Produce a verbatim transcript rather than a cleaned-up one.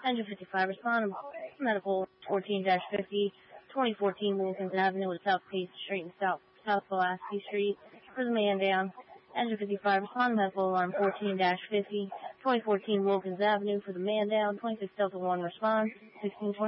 Engine fifty-five, respond. Medical fourteen fifty, twenty fourteen Wilkins Avenue with South Peace Street and South South Pulaski Street. For the man down. Engine fifty-five, respond. Medical alarm fourteen fifty, twenty fourteen Wilkins Avenue for the man down. twenty-six Delta one, respond. sixteen twenty.